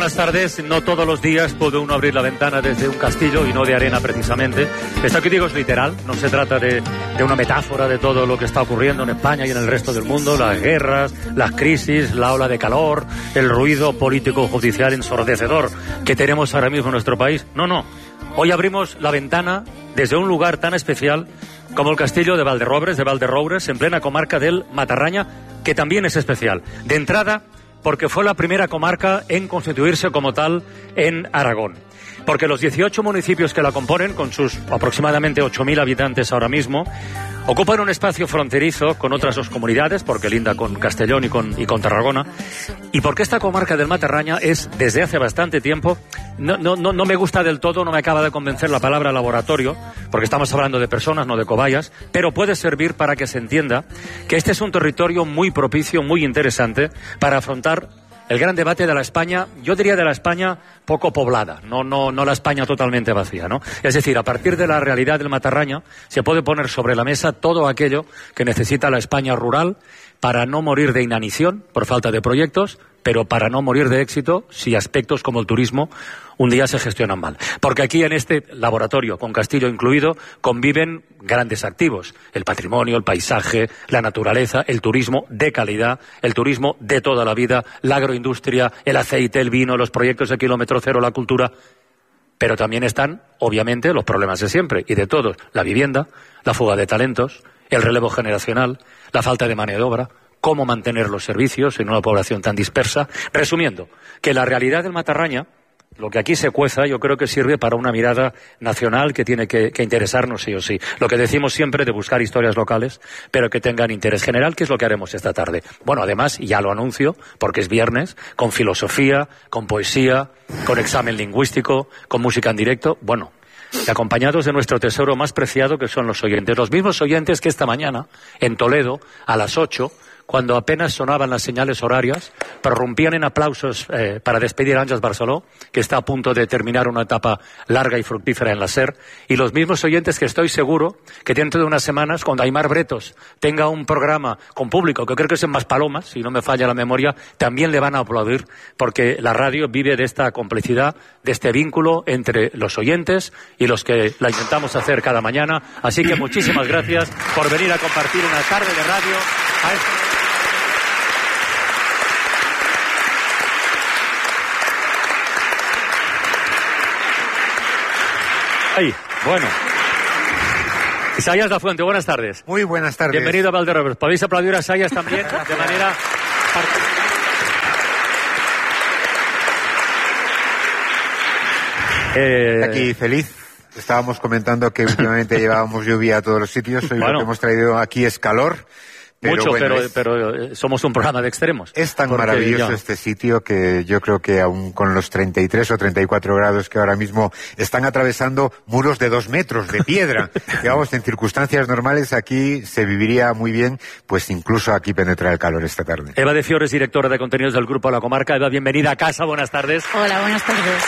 Buenas tardes. No todos los días puede uno abrir la ventana desde un castillo y no de arena precisamente. Esto que digo es literal, no se trata de una metáfora de todo lo que está ocurriendo en España y en el resto del mundo, las guerras, las crisis, la ola de calor, el ruido político-judicial ensordecedor que tenemos ahora mismo en nuestro país. No. Hoy abrimos la ventana desde un lugar tan especial como el castillo de Valderroures, en plena comarca del Matarraña, que también es especial. De entrada, porque fue la primera comarca en constituirse como tal en Aragón. Porque los 18 municipios que la componen, con sus aproximadamente 8.000 habitantes ahora mismo, ocupan un espacio fronterizo con otras dos comunidades, porque linda con Castellón y con Tarragona, y porque esta comarca del Matarraña es, desde hace bastante tiempo, no me gusta del todo, no me acaba de convencer la palabra laboratorio, porque estamos hablando de personas, no de cobayas, pero puede servir para que se entienda que este es un territorio muy propicio, muy interesante, para afrontar el gran debate de la España, yo diría de la España poco poblada, no la España totalmente vacía, ¿no? Es decir, a partir de la realidad del Matarraña se puede poner sobre la mesa todo aquello que necesita la España rural para no morir de inanición por falta de proyectos, pero para no morir de éxito si aspectos como el turismo un día se gestionan mal. Porque aquí en este laboratorio, con castillo incluido, conviven grandes activos. El patrimonio, el paisaje, la naturaleza, el turismo de calidad, el turismo de toda la vida, la agroindustria, el aceite, el vino, los proyectos de kilómetro cero, la cultura. Pero también están, obviamente, los problemas de siempre y de todos. La vivienda, la fuga de talentos, el relevo generacional, la falta de mano de obra, cómo mantener los servicios en una población tan dispersa. Resumiendo, que la realidad del Matarraña, lo que aquí se cueza, yo creo que sirve para una mirada nacional que tiene que interesarnos sí o sí. Lo que decimos siempre de buscar historias locales, pero que tengan interés general, que es lo que haremos esta tarde. Bueno, además, ya lo anuncio, porque es viernes, con filosofía, con poesía, con examen lingüístico, con música en directo, bueno, y acompañados de nuestro tesoro más preciado, que son los oyentes. Los mismos oyentes que esta mañana, en Toledo, a las 8, cuando apenas sonaban las señales horarias, prorrumpían en aplausos para despedir a Àngels Barceló, que está a punto de terminar una etapa larga y fructífera en la SER, y los mismos oyentes que estoy seguro que dentro de unas semanas, cuando Aimar Bretos tenga un programa con público, que creo que es en Maspalomas, si no me falla la memoria, también le van a aplaudir, porque la radio vive de esta complicidad, de este vínculo entre los oyentes y los que la intentamos hacer cada mañana. Así que muchísimas gracias por venir a compartir una tarde de radio a este... Ahí, bueno. Isaías Lafuente, buenas tardes. Muy buenas tardes. Bienvenido a Valderrobles. Podéis aplaudir a Isaías también de manera... Aquí feliz. Estábamos comentando que últimamente llevábamos lluvia a todos los sitios. Hoy bueno, lo que hemos traído aquí es calor. Pero mucho, bueno, pero somos un programa de extremos. Es tan maravilloso este sitio que yo creo que aún con los 33 o 34 grados que ahora mismo están atravesando muros de 2 metros de piedra, digamos, en circunstancias normales aquí se viviría muy bien, pues incluso aquí penetra el calor esta tarde. Eva de Fiores, directora de contenidos del Grupo La Comarca. Eva, bienvenida a casa, buenas tardes. Hola, buenas tardes.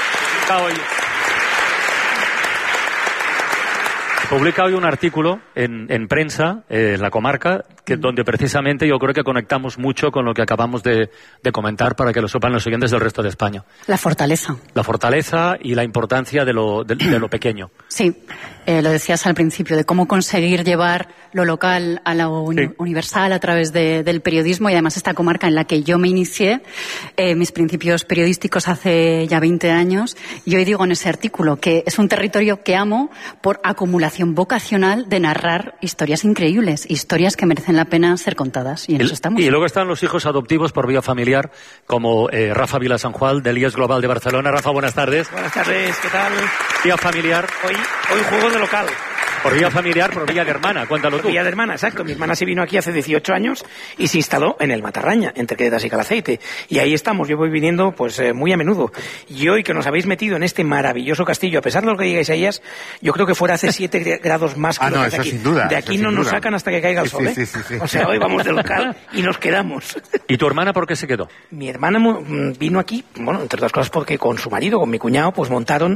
Publica hoy un artículo en prensa, en La Comarca, donde precisamente yo creo que conectamos mucho con lo que acabamos de comentar para que lo sepan los oyentes del resto de España. La fortaleza. La fortaleza y la importancia de lo pequeño. Sí, lo decías al principio, de cómo conseguir llevar lo local a lo universal a través del periodismo, y además esta comarca en la que yo me inicié, mis principios periodísticos hace ya 20 años, y hoy digo en ese artículo que es un territorio que amo por acumulación vocacional de narrar historias increíbles, historias que merecen la pena ser contadas, y en eso estamos. Y luego están los hijos adoptivos por vía familiar, como Rafa Vila San Juan, del IES Global de Barcelona. Rafa, buenas tardes. Buenas tardes, ¿qué tal? Vía familiar. Hoy juego de local. Por vía familiar, por vía de hermana, cuéntalo tú. Por vía de hermana, exacto. Mi hermana se vino aquí hace 18 años y se instaló en el Matarraña, entre Quedas y Calaceite. Y ahí estamos, yo voy viniendo pues muy a menudo. Y hoy que nos habéis metido en este maravilloso castillo, a pesar de lo que diga Isaías, yo creo que fuera hace 7 grados más que lo que eso aquí. Sin duda. De aquí no nos sacan hasta que caiga el sol, sí. O sea, hoy vamos de local y nos quedamos. ¿Y tu hermana por qué se quedó? Mi hermana vino aquí, bueno, entre otras cosas porque con su marido, con mi cuñado, pues montaron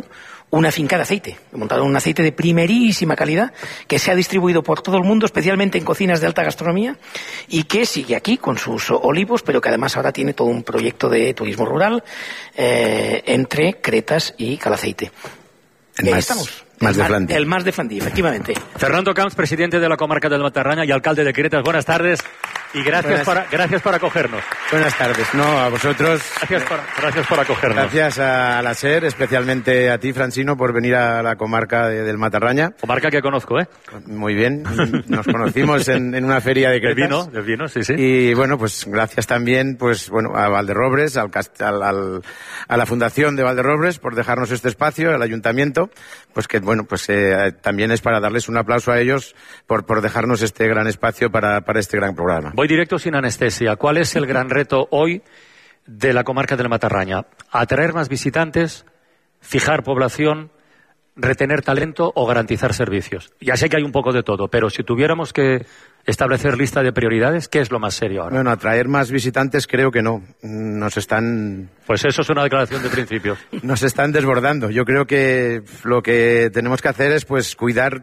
una finca de aceite. He montado un aceite de primerísima calidad que se ha distribuido por todo el mundo, especialmente en cocinas de alta gastronomía, y que sigue aquí con sus olivos, pero que además ahora tiene todo un proyecto de turismo rural entre Cretas y Calaceite. Estamos. El más de Flandí, efectivamente. Fernando Camps, presidente de la comarca del Matarraña y alcalde de Cretas. Buenas tardes y gracias por acogernos. Buenas tardes. No, a vosotros. Gracias por acogernos. Gracias a la SER, especialmente a ti, Francino, por venir a la comarca del Matarraña. Comarca que conozco, ¿eh? Muy bien. Nos conocimos en una feria de Cretas. Del vino, sí. Y bueno, pues gracias también, pues bueno, a Valderrobres, a la Fundación de Valderrobres por dejarnos este espacio, al Ayuntamiento, pues que bueno, pues también es para darles un aplauso a ellos por dejarnos este gran espacio para este gran programa. Voy directo sin anestesia. ¿Cuál es el gran reto hoy de la comarca del Matarraña? ¿Atraer más visitantes, fijar población, retener talento o garantizar servicios? Ya sé que hay un poco de todo, pero si tuviéramos que establecer lista de prioridades, ¿qué es lo más serio ahora? Bueno, atraer más visitantes creo que no. Pues eso es una declaración de principios. Nos están desbordando. Yo creo que lo que tenemos que hacer es pues cuidar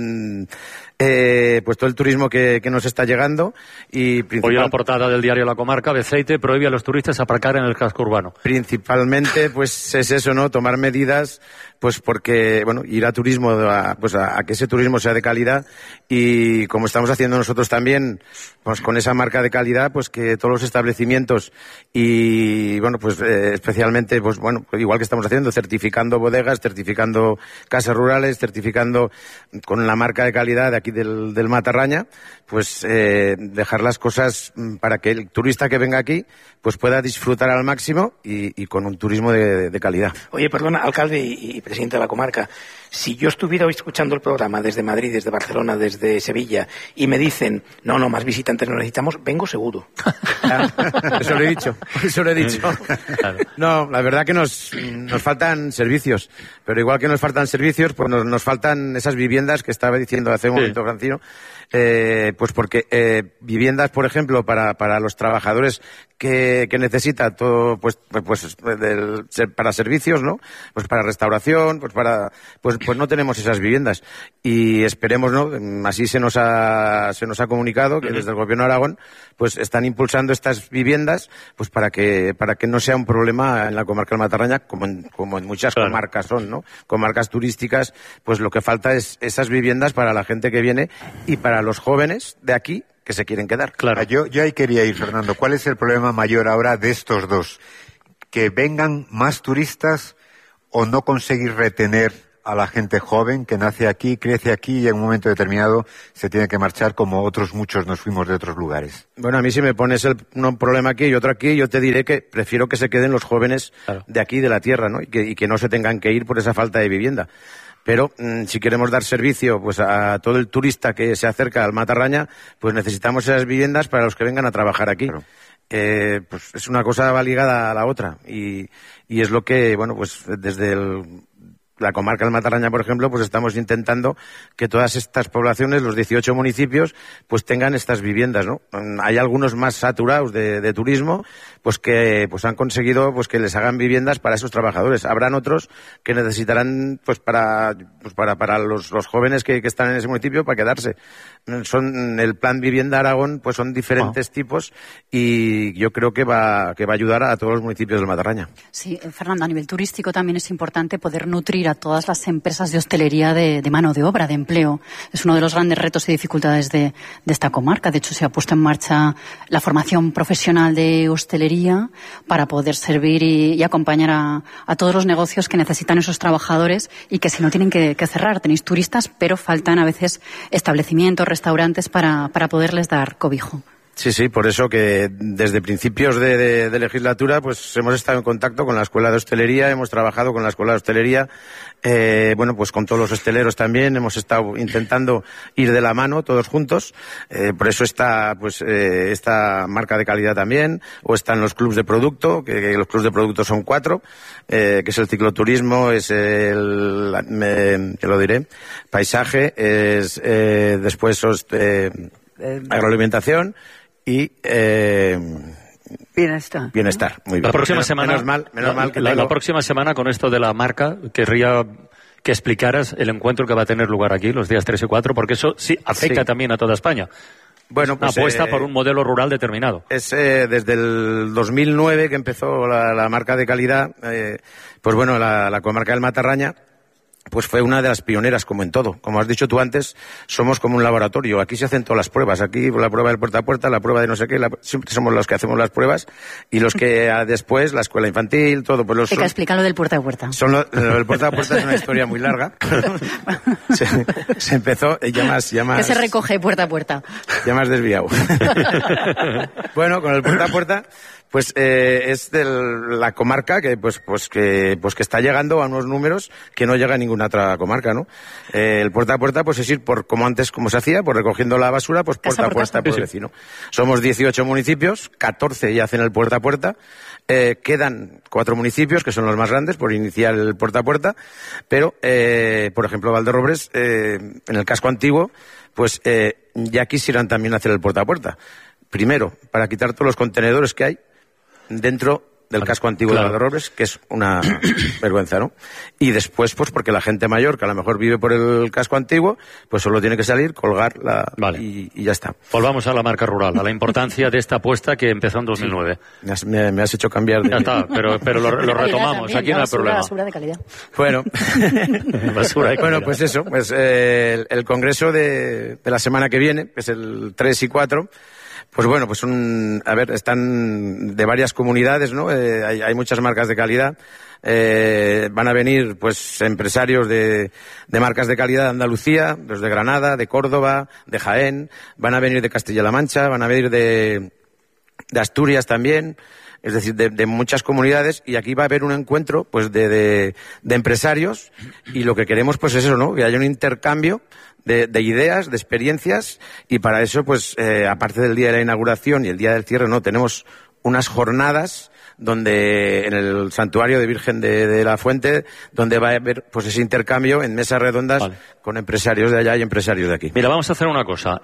pues todo el turismo que nos está llegando y hoy en la portada del diario La Comarca, Beceite prohíbe a los turistas aparcar en el casco urbano. Principalmente pues es eso, ¿no? Tomar medidas pues porque, bueno, ir a turismo a que ese turismo sea de calidad y como estamos haciendo nosotros también pues con esa marca de calidad, pues que todos los establecimientos y bueno, pues especialmente pues bueno, igual que estamos haciendo, certificando bodegas, certificando casas rurales, certificando con la marca de calidad de aquí del Matarraña, pues dejar las cosas para que el turista que venga aquí pues pueda disfrutar al máximo y con un turismo de calidad. Oye, perdona, alcalde y presidente de la comarca, si yo estuviera hoy escuchando el programa desde Madrid, desde Barcelona, desde Sevilla y me dicen, no, más visitantes no necesitamos, vengo seguro. Eso lo he dicho. Claro. No, la verdad que nos faltan servicios, pero igual que nos faltan servicios, pues nos faltan esas viviendas que estaba diciendo hace un momento Francino, pues porque viviendas, por ejemplo, para los trabajadores que necesita todo, pues para servicios, ¿no? Pues para restauración, pues no tenemos esas viviendas y esperemos, ¿no? Así se nos ha comunicado que desde el Gobierno de Aragón pues están impulsando estas viviendas pues para que no sea un problema en la comarca del Matarraña como en muchas comarcas son, ¿no? Comarcas turísticas, pues lo que falta es esas viviendas para la gente que viene y para los jóvenes de aquí que se quieren quedar. Claro. Yo ahí quería ir, Fernando. ¿Cuál es el problema mayor ahora de estos dos? ¿Que vengan más turistas o no conseguir retener a la gente joven que nace aquí, crece aquí y en un momento determinado se tiene que marchar como otros muchos nos fuimos de otros lugares? Bueno, a mí si me pones un problema aquí y otro aquí, yo te diré que prefiero que se queden los jóvenes de aquí, de la tierra, ¿no? Y que no se tengan que ir por esa falta de vivienda. Pero si queremos dar servicio pues a todo el turista que se acerca al Matarraña, pues necesitamos esas viviendas para los que vengan a trabajar aquí. Claro. Pues es una cosa va ligada a la otra y es lo que, bueno, pues desde la comarca del Matarraña, por ejemplo, pues estamos intentando que todas estas poblaciones, los 18 municipios, pues tengan estas viviendas, ¿no? Hay algunos más saturados de turismo, pues que pues han conseguido pues que les hagan viviendas para esos trabajadores. Habrán otros que necesitarán pues para los jóvenes que están en ese municipio para quedarse. Son el plan Vivienda Aragón, pues son diferentes tipos y yo creo que va a ayudar a todos los municipios del Matarraña. Sí, Fernando, a nivel turístico también es importante poder nutrir a todas las empresas de hostelería de mano de obra, de empleo. Es uno de los grandes retos y dificultades de esta comarca. De hecho, se ha puesto en marcha la formación profesional de hostelería para poder servir y acompañar a todos los negocios que necesitan esos trabajadores y que si no tienen que cerrar. Tenéis turistas, pero faltan a veces establecimientos, restaurantes para poderles dar cobijo. Sí, por eso que desde principios de legislatura pues hemos estado en contacto con la Escuela de Hostelería, hemos trabajado con la Escuela de Hostelería, bueno, pues con todos los hosteleros también, hemos estado intentando ir de la mano todos juntos, por eso está pues esta marca de calidad también, o están los clubs de producto, que los clubs de producto son 4, que es el cicloturismo, es te lo diré, paisaje, es después agroalimentación y bienestar. Muy bien. La próxima semana, menos mal que la próxima semana con esto de la marca querría que explicaras el encuentro que va a tener lugar aquí los días 3 y 4, porque eso sí afecta también a toda España. Bueno, pues, una apuesta por un modelo rural determinado. Es desde el 2009 que empezó la marca de calidad, pues bueno, la comarca del Matarraña, pues fue una de las pioneras, como en todo. Como has dicho tú antes, somos como un laboratorio. Aquí se hacen todas las pruebas. Aquí la prueba del puerta a puerta, la prueba de no sé qué, siempre somos los que hacemos las pruebas y los que después, la escuela infantil, todo. Pues explica lo del puerta a puerta. Lo del puerta a puerta es una historia muy larga. se empezó, ya más... ¿Qué se recoge puerta a puerta? Ya más desviado. Bueno, con el puerta a puerta... Pues es de la comarca que que está llegando a unos números que no llega a ninguna otra comarca, ¿no? El puerta a puerta pues es ir por como antes como se hacía, pues recogiendo la basura, pues puerta a puerta por el vecino. Somos 18 municipios, 14 ya hacen el puerta a puerta. Quedan 4 municipios que son los más grandes por iniciar el puerta a puerta, pero por ejemplo Valderrobres en el casco antiguo pues ya quisieran también hacer el puerta a puerta. Primero, para quitar todos los contenedores que hay dentro del casco antiguo de Valderrobres, que es una vergüenza, ¿no? Y después, pues porque la gente mayor, que a lo mejor vive por el casco antiguo, pues solo tiene que salir, colgar y ya está. Volvamos a la marca rural, a la importancia de esta apuesta que empezó en 2009. Me has hecho cambiar de... Ya está, pero lo retomamos, aquí no hay problema. Basura de calidad. Bueno, basura de calidad. Bueno, pues eso, pues el congreso de la semana que viene, que es el 3 y 4, pues bueno, pues están de varias comunidades, ¿no? Hay muchas marcas de calidad. Van a venir, pues, empresarios de marcas de calidad de Andalucía, los de Granada, de Córdoba, de Jaén. Van a venir de Castilla-La Mancha, van a venir de Asturias también. Es decir, de muchas comunidades, y aquí va a haber un encuentro, pues, de empresarios, y lo que queremos, pues, es eso, ¿no? Que haya un intercambio de ideas, de experiencias, y para eso, pues, aparte del día de la inauguración y el día del cierre, no, tenemos unas jornadas donde en el santuario de Virgen de la Fuente, donde va a haber, pues, ese intercambio en mesas redondas con empresarios de allá y empresarios de aquí. Mira, vamos a hacer una cosa.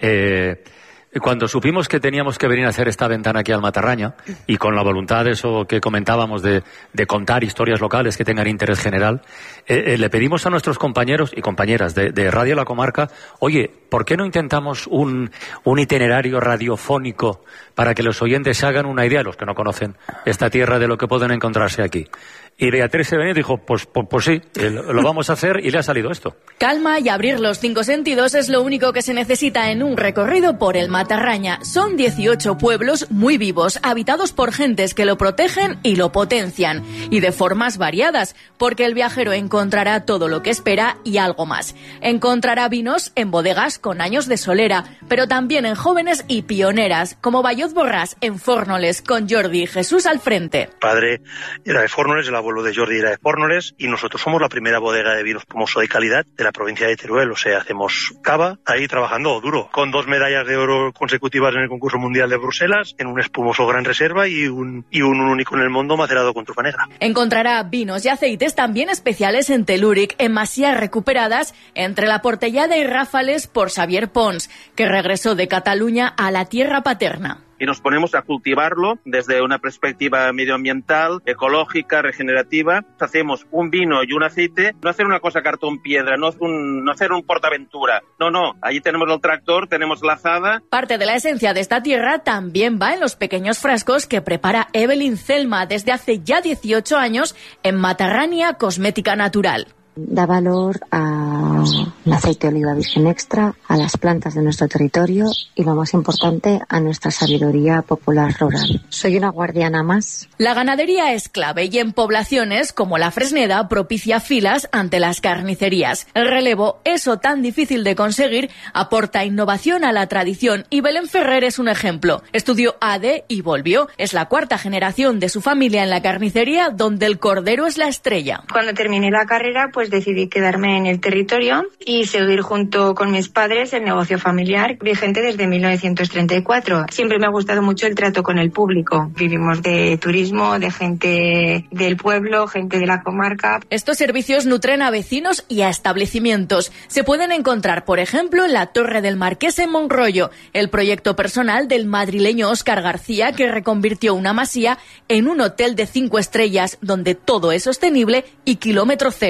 Cuando supimos que teníamos que venir a hacer esta ventana aquí al Matarraña, y con la voluntad de eso que comentábamos de contar historias locales que tengan interés general, le pedimos a nuestros compañeros y compañeras de Radio La Comarca, oye, ¿por qué no intentamos un itinerario radiofónico para que los oyentes se hagan una idea, los que no conocen esta tierra, de lo que pueden encontrarse aquí? Y Beatriz se venía y dijo, pues sí, lo vamos a hacer, y le ha salido esto. Calma y abrir los 5 sentidos es lo único que se necesita en un recorrido por el Matarraña. Son 18 pueblos muy vivos, habitados por gentes que lo protegen y lo potencian. Y de formas variadas, porque el viajero encontrará todo lo que espera y algo más. Encontrará vinos en bodegas con años de solera, pero también en jóvenes y pioneras, como Bayot Borràs en Fórnoles, con Jordi y Jesús al frente. Padre era de Fórnoles, el abuelo de Jordi era de Fórnoles, y nosotros somos la primera bodega de vino espumoso de calidad de la provincia de Teruel. O sea, hacemos cava ahí trabajando duro, con 2 medallas de oro consecutivas en el concurso mundial de Bruselas, en un espumoso gran reserva y un único en el mundo macerado con trufa negra. Encontrará vinos y aceites también especiales en Telúric, en masías recuperadas entre la Portellada y Ráfales por Xavier Pons, que regresó de Cataluña a la tierra paterna. Y nos ponemos a cultivarlo desde una perspectiva medioambiental, ecológica, regenerativa. Hacemos un vino y un aceite, no hacer una cosa cartón piedra, no hacer un portaventura. No, allí tenemos el tractor, tenemos la azada. Parte de la esencia de esta tierra también va en los pequeños frascos que prepara Evelyn Celma desde hace ya 18 años en Matarrania Cosmética Natural. Da valor al aceite de oliva virgen extra, a las plantas de nuestro territorio y, lo más importante, a nuestra sabiduría popular rural. Soy una guardiana más. La ganadería es clave y en poblaciones como la Fresneda propicia filas ante las carnicerías. El relevo, eso tan difícil de conseguir, aporta innovación a la tradición y Belén Ferrer es un ejemplo. Estudió ADE y volvió. Es la 4ª generación de su familia en la carnicería, donde el cordero es la estrella. Cuando terminé la carrera, pues decidí quedarme en el territorio y seguir junto con mis padres el negocio familiar vigente desde 1934. Siempre me ha gustado mucho el trato con el público. Vivimos de turismo, de gente del pueblo, gente de la comarca. Estos servicios nutren a vecinos y a establecimientos. Se pueden encontrar, por ejemplo, en la Torre del Marqués en Monroyo, el proyecto personal del madrileño Óscar García, que reconvirtió una masía en un hotel de 5 estrellas donde todo es sostenible y kilómetro cero.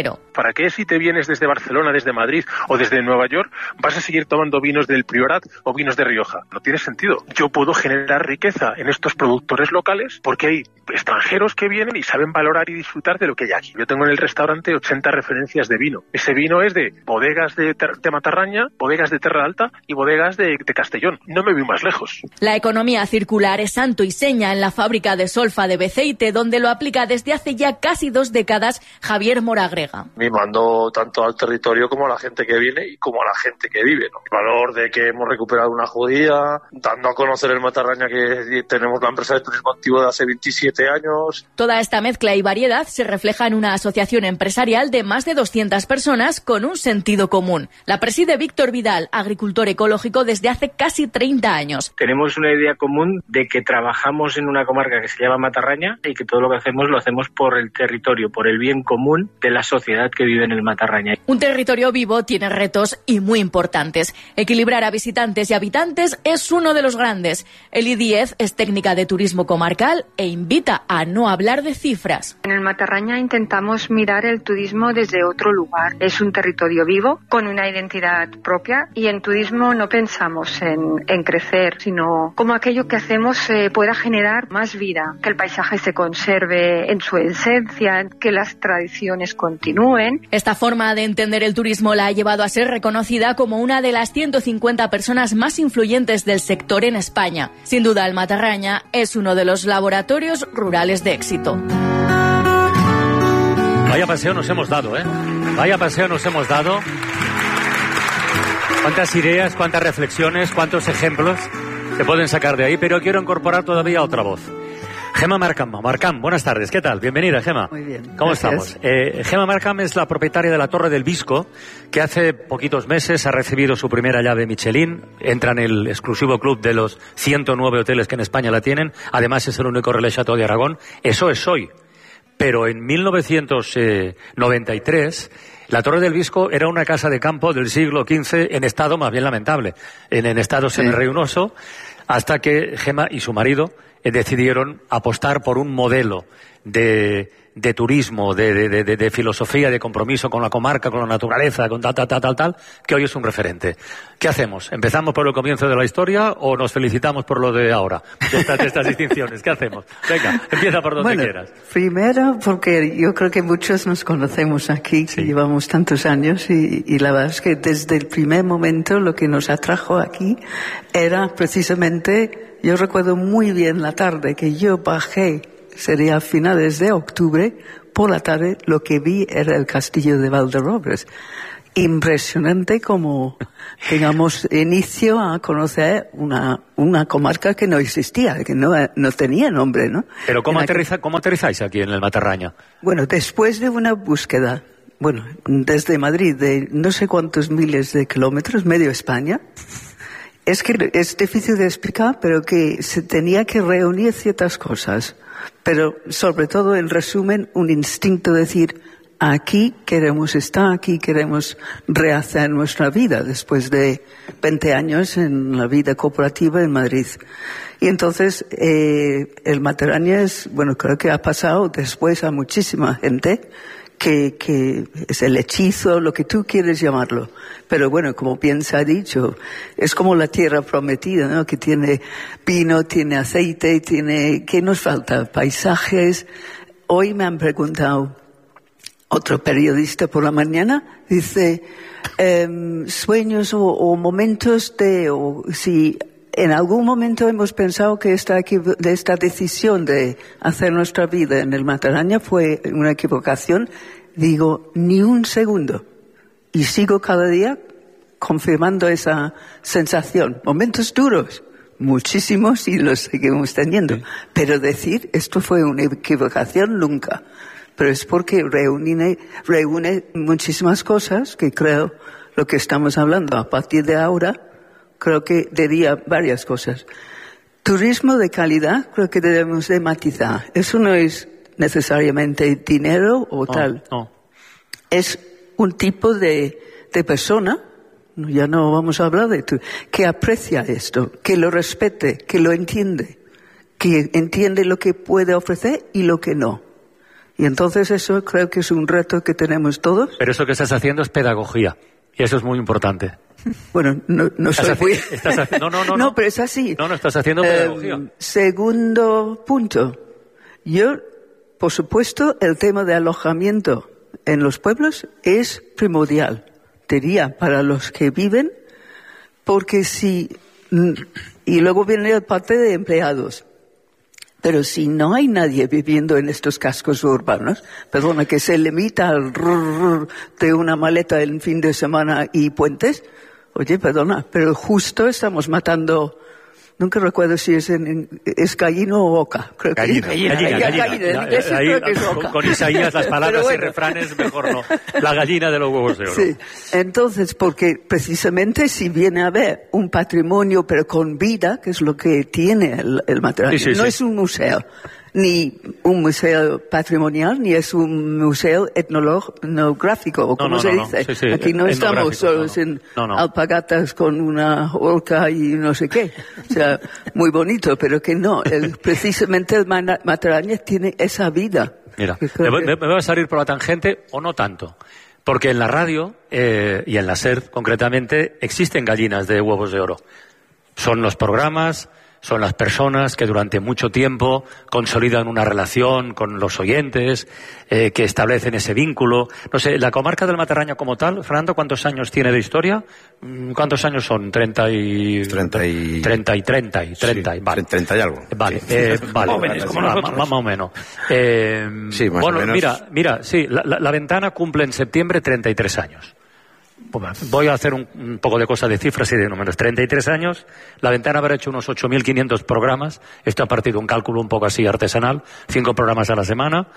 ¿Para qué si te vienes desde Barcelona, desde Madrid o desde Nueva York vas a seguir tomando vinos del Priorat o vinos de Rioja? No tiene sentido. Yo puedo generar riqueza en estos productores locales porque hay extranjeros que vienen y saben valorar y disfrutar de lo que hay aquí. Yo tengo en el restaurante 80 referencias de vino. Ese vino es de bodegas de Matarraña, bodegas de Terra Alta y bodegas de Castellón. No me voy más lejos. La economía circular es santo y seña en la fábrica de Solfa de Beceite, donde lo aplica desde hace ya casi 2 décadas Javier Moragrega. Mimando tanto al territorio como a la gente que viene y como a la gente que vive, ¿no? El valor de que hemos recuperado una judía, dando a conocer el Matarraña, que tenemos la empresa de turismo activo de hace 27 años. Toda esta mezcla y variedad se refleja en una asociación empresarial de más de 200 personas con un sentido común. La preside Víctor Vidal, agricultor ecológico desde hace casi 30 años. Tenemos una idea común de que trabajamos en una comarca que se llama Matarraña y que todo lo que hacemos lo hacemos por el territorio, por el bien común de la sociedad que vive en el Matarraña. Un territorio vivo tiene retos y muy importantes. Equilibrar a visitantes y habitantes es uno de los grandes. Eli Díez es técnica de turismo comarcal e invita a no hablar de cifras. En el Matarraña intentamos mirar el turismo desde otro lugar. Es un territorio vivo, con una identidad propia, y en turismo no pensamos en crecer, sino como aquello que hacemos pueda generar más vida, que el paisaje se conserve en su esencia, que las tradiciones continúen. Esta forma de entender el turismo la ha llevado a ser reconocida como una de las 150 personas más influyentes del sector en España. Sin duda, el Matarraña es uno de los laboratorios rurales de éxito. Vaya paseo nos hemos dado, ¿eh? Vaya paseo nos hemos dado. Cuántas ideas, cuántas reflexiones, cuántos ejemplos se pueden sacar de ahí, pero quiero incorporar todavía otra voz. Gemma Markham, buenas tardes, ¿qué tal? Bienvenida, Gemma. Muy bien. ¿Cómo Gracias. estamos? Gemma Markham es la propietaria de la Torre del Visco, que hace poquitos meses ha recibido su primera llave Michelin, entra en el exclusivo club de los 109 hoteles que en España la tienen, además es el único Relais Château de Aragón. Eso es hoy. Pero en 1993, la Torre del Visco era una casa de campo del siglo XV en estado más bien lamentable, en estado semi-ruinoso, hasta que Gemma y su marido decidieron apostar por un modelo de turismo, de filosofía, de compromiso con la comarca, con la naturaleza, con tal, que hoy es un referente. ¿Qué hacemos? ¿Empezamos por el comienzo de la historia o nos felicitamos por lo de ahora? De estas distinciones. ¿Qué hacemos? Venga, empieza por donde quieras. Primero, porque yo creo que muchos nos conocemos aquí, que llevamos tantos años, y la verdad es que desde el primer momento lo que nos atrajo aquí era precisamente, yo recuerdo muy bien la tarde que yo bajé, sería a finales de octubre, por la tarde lo que vi era el castillo de Valderobres. Impresionante como, digamos, inicio a conocer una comarca que no existía, que no tenía nombre, ¿no? Pero ¿cómo aterrizáis aquí en el Matarraña? Bueno, después de una búsqueda, desde Madrid, de no sé cuántos miles de kilómetros, medio España. Es que es difícil de explicar, pero que se tenía que reunir ciertas cosas. Pero sobre todo, en resumen, un instinto de decir, aquí queremos estar, aquí queremos rehacer nuestra vida después de 20 años en la vida cooperativa en Madrid. Y entonces, el Matarraña creo que ha pasado después a muchísima gente que es el hechizo, lo que tú quieres llamarlo. Pero bueno, como bien se ha dicho, es como la tierra prometida, ¿no? Que tiene vino, tiene aceite, ¿qué nos falta? Paisajes. Hoy me han preguntado, otro periodista por la mañana, dice, sueños o momentos si en algún momento hemos pensado que esta decisión de hacer nuestra vida en el Matarraña fue una equivocación. Digo, ni un segundo. Y sigo cada día confirmando esa sensación. Momentos duros, muchísimos, y los seguimos teniendo. Pero decir, esto fue una equivocación, nunca. Pero es porque reúne muchísimas cosas que creo lo que estamos hablando a partir de ahora. Creo que diría varias cosas. Turismo de calidad, creo que debemos de matizar. Eso no es necesariamente dinero o tal. No. Es un tipo de persona, ya no vamos a hablar de que aprecia esto, que lo respete, que lo entiende, que entiende lo que puede ofrecer y lo que no. Y entonces eso creo que es un reto que tenemos todos. Pero eso que estás haciendo es pedagogía. Y eso es muy importante. Bueno, no soy muy... No, pero es así. No, estás haciendo pedagogía. Segundo punto. Yo, por supuesto, el tema de alojamiento en los pueblos es primordial, diría, para los que viven, porque si... Y luego viene la parte de empleados. Pero si no hay nadie viviendo en estos cascos urbanos, perdona, que se limita al de una maleta en fin de semana y puentes, oye, perdona, pero justo estamos matando... Nunca recuerdo si es gallina o oca. Creo que Gallina. Creo que es oca. Con Isaías las palabras y refranes mejor no. La gallina de los huevos de oro. Sí. Entonces, porque precisamente si viene a haber un patrimonio pero con vida, que es lo que tiene el Matarraña, no es un museo, ni un museo patrimonial, ni es un museo etnográfico, o como se dice. Aquí no estamos solos en alpargatas con una orca y no sé qué. O sea, muy bonito, pero que no. Precisamente el Matarraña tiene esa vida. Mira, me voy a salir por la tangente, o no tanto. Porque en la radio, y en la SER concretamente, existen gallinas de huevos de oro. Son los programas... Son las personas que durante mucho tiempo consolidan una relación con los oyentes, que establecen ese vínculo. No sé, la comarca del Matarraña como tal, Fernando, ¿cuántos años tiene de historia? ¿Cuántos años son? 30 y algo. Vale, jóvenes, como nosotros. Más o menos. Sí, más o menos. Mira, sí, la ventana cumple en septiembre 33 años. Voy a hacer un poco de cosas de cifras y de números. 33 años, la ventana habrá hecho unos 8.500 programas. Esto ha partido un cálculo un poco así artesanal. 5 programas a la semana.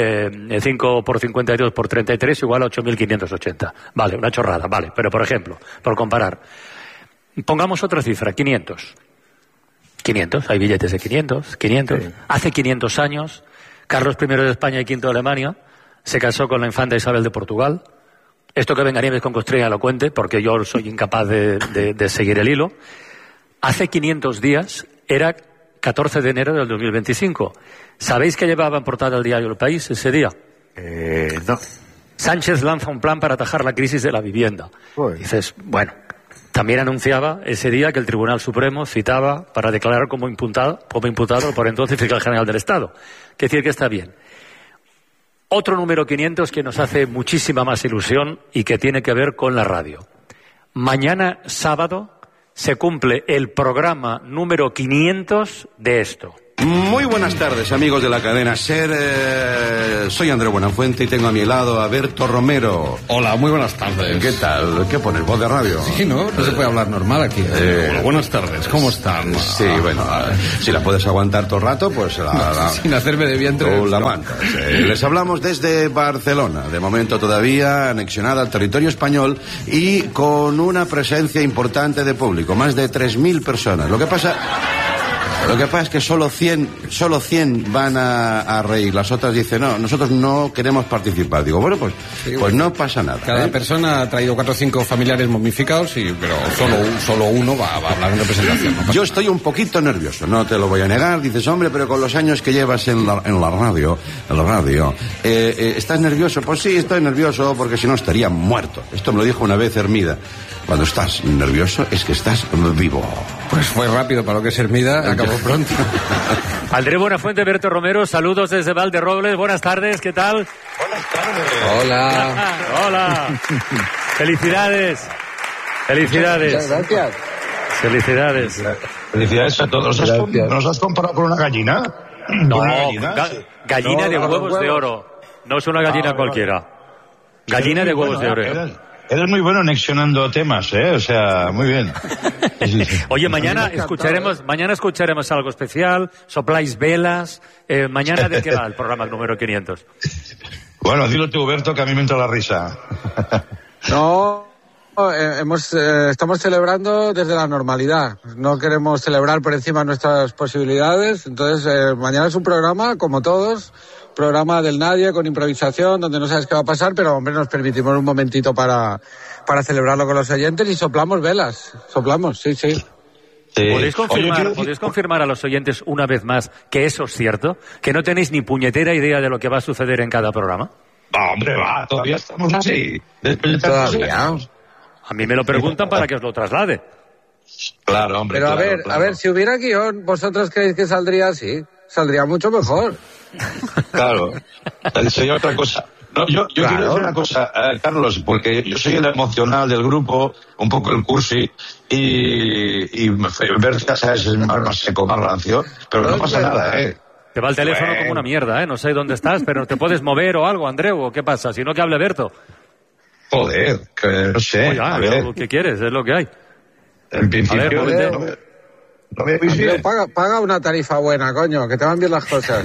5 por 52 por 33 igual a 8.580. Vale, una chorrada, vale. Pero, por ejemplo, por comparar, pongamos otra cifra, 500. 500, hay billetes de 500. Sí. Hace 500 años, Carlos I de España y V de Alemania se casó con la infanta Isabel de Portugal. Esto que venga Nieves con Costreña lo cuente, porque yo soy incapaz de seguir el hilo. Hace 500 días, era 14 de enero del 2025. ¿Sabéis qué llevaba en portada el diario El País ese día? No. Sánchez lanza un plan para atajar la crisis de la vivienda. Dices, bueno, también anunciaba ese día que el Tribunal Supremo citaba para declarar como imputado por entonces fiscal general del Estado. Quiere decir que está bien. Otro número 500 que nos hace muchísima más ilusión y que tiene que ver con la radio. Mañana sábado se cumple el programa número 500 de esto. Muy buenas tardes, amigos de la cadena SER. Soy Andrés Buenafuente y tengo a mi lado a Berto Romero. Hola, muy buenas tardes. ¿Qué tal? ¿Qué pones? ¿Voz de radio? Sí, no se puede hablar normal aquí. Hola, buenas tardes, ¿cómo están? Sí, bueno, si la puedes aguantar todo el rato, pues sin hacerme de vientre. La aguantas. Les hablamos desde Barcelona, de momento todavía anexionada al territorio español y con una presencia importante de público, más de 3.000 personas. Lo que pasa es que solo 100 van a reír. Las otras dicen, no, nosotros no queremos participar. Digo, bueno, pues no pasa nada. Cada persona ha traído 4 o 5 familiares momificados, pero solo uno va a hablar en representación. Yo estoy un poquito nervioso, no te lo voy a negar. Dices, hombre, pero con los años que llevas en la radio, ¿estás nervioso? Pues sí, estoy nervioso porque si no estaría muerto. Esto me lo dijo una vez Hermida. Cuando estás nervioso es que estás vivo. Pues fue rápido para lo que es Hermida, acabó pronto. Andrés Buenafuente, Berto Romero, saludos desde Valderrobles. Buenas tardes, ¿qué tal? Buenas tardes. Hola. Felicidades. Muchas gracias. Felicidades a todos. ¿Nos has comparado con una gallina? No, gallina de huevos de oro. No es una gallina cualquiera. Gallina de huevos de oro. Eres muy bueno anexionando temas, o sea, muy bien. Oye, mañana escucharemos algo especial, sopláis velas, mañana ¿de qué va el programa número 500? Bueno, dilo tú, Berto, que a mí me entra la risa. No, estamos celebrando desde la normalidad, no queremos celebrar por encima de nuestras posibilidades, entonces mañana es un programa, como todos, programa del nadie, con improvisación, donde no sabes qué va a pasar, pero hombre, nos permitimos un momentito para celebrarlo con los oyentes y soplamos velas, sí. Sí. ¿Podéis confirmar a los oyentes una vez más que eso es cierto? ¿Que no tenéis ni puñetera idea de lo que va a suceder en cada programa? Hombre, todavía estamos así. Todavía. A mí me lo preguntan para que os lo traslade. Claro, hombre. Pero a ver, si hubiera guión, ¿vosotros creéis que saldría así? Saldría mucho mejor. Claro. Sería otra cosa. No, yo quiero decir una cosa, Carlos, porque yo soy el emocional del grupo, un poco el cursi, y Berta, ¿sabes? Es más seco, más rancio, pero no pasa nada, ¿eh? Te va el teléfono como una mierda, ¿eh? No sé dónde estás, pero te puedes mover o algo, Andreu, ¿o qué pasa? Si no, que hable Berto. Joder, que no sé. Oye, a ver. ¿Qué quieres? Es lo que hay. En principio, no me veis bien. Paga una tarifa buena, coño, que te van bien las cosas.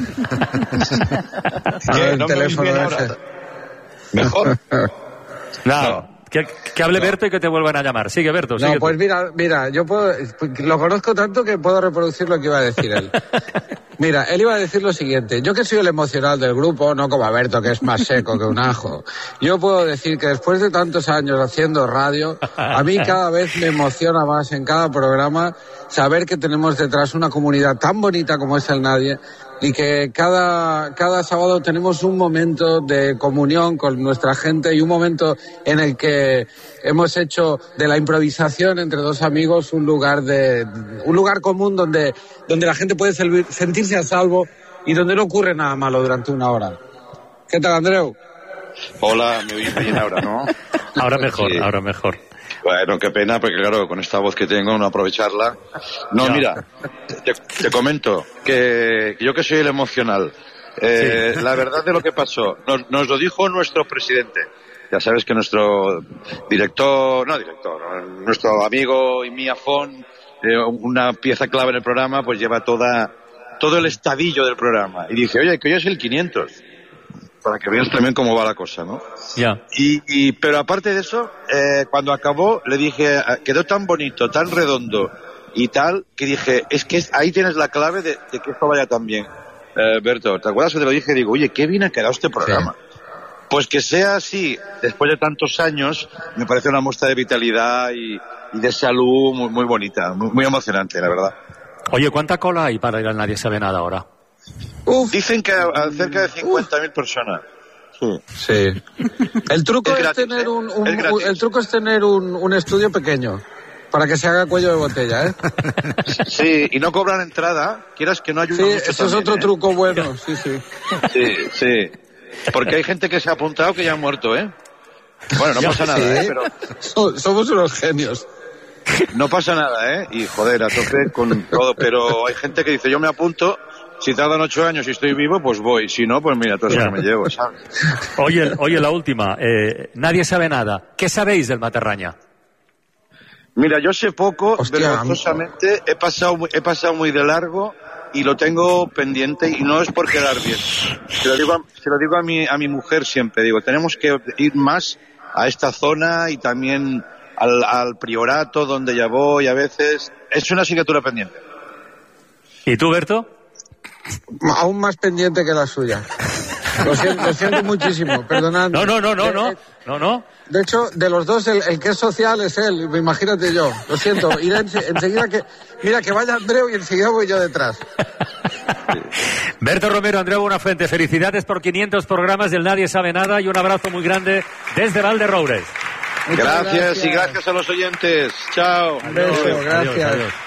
El teléfono ese. Mejor. No. Que hable Berto y que te vuelvan a llamar. Sigue, Berto. No, pues mira, yo lo conozco tanto que puedo reproducir lo que iba a decir él. Mira, él iba a decir lo siguiente. Yo que soy el emocional del grupo, no como Berto, que es más seco que un ajo. Yo puedo decir que después de tantos años haciendo radio, a mí cada vez me emociona más en cada programa saber que tenemos detrás una comunidad tan bonita como es el Nadie, y que cada sábado tenemos un momento de comunión con nuestra gente y un momento en el que hemos hecho de la improvisación entre dos amigos un lugar común donde la gente puede sentirse a salvo y donde no ocurre nada malo durante una hora. ¿Qué tal, Andreu? Hola, me oís bien ahora, ¿no? Ahora mejor, sí. Ahora mejor. Bueno, qué pena, porque claro, con esta voz que tengo, no aprovecharla. No, mira, te comento que yo que soy el emocional, la verdad de lo que pasó, nos lo dijo nuestro presidente. Ya sabes que nuestro nuestro amigo Imi Afón, una pieza clave en el programa, pues lleva todo el estadillo del programa. Y dice, oye, que hoy es el 500. Para que veas también cómo va la cosa, ¿no? Ya. Pero aparte de eso, cuando acabó, le dije, quedó tan bonito, tan redondo y tal, que dije, es que ahí tienes la clave de que esto vaya tan bien. Berto, ¿te acuerdas que te lo dije? Digo, oye, qué bien ha quedado este programa. Sí. Pues que sea así, después de tantos años, me parece una muestra de vitalidad y de salud muy, muy bonita, muy emocionante, la verdad. Oye, ¿cuánta cola hay para ir al Nadie Sabe Nada ahora? Dicen que cerca de 50.000 personas. Sí. El truco es tener un estudio pequeño para que se haga cuello de botella, ¿eh? Sí, y no cobran entrada, quieras que no ayude mucho. Sí, eso también, es otro truco bueno, sí. Sí. Porque hay gente que se ha apuntado que ya ha muerto, ¿eh? Bueno, no pasa nada, ¿eh? Pero somos unos genios. No pasa nada, ¿eh? Y joder, a tope con todo, pero hay gente que dice, yo me apunto. Si tardan 8 años y estoy vivo, pues voy. Si no, pues mira, todo eso que me llevo, ¿sabes? Oye, la última. Nadie sabe nada. ¿Qué sabéis del Matarraña? Mira, yo sé poco, vergonzosamente. He pasado muy de largo y lo tengo pendiente y no es por quedar bien. Se lo digo a mi mujer siempre. Digo, tenemos que ir más a esta zona y también al priorato donde ya voy a veces. Es una asignatura pendiente. ¿Y tú, Berto? Aún más pendiente que la suya. Lo siento muchísimo, perdonadme. No. De hecho, de los dos, el que es social es él, imagínate yo. Lo siento, iré enseguida que vaya Andreu y enseguida voy yo detrás. Berto Romero, Andreu Buenafuente, felicidades por 500 programas del Nadie Sabe Nada y un abrazo muy grande desde Valderoures. Gracias y gracias a los oyentes. Chao. Un beso, gracias. Adiós.